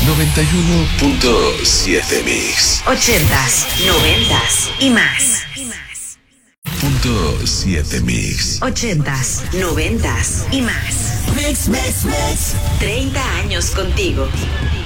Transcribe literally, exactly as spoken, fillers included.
noventa y uno punto siete Mix. Ochentas, noventas y más. Punto siete Mix. Ochentas, noventas y más. Mix, mix, mix. treinta años contigo.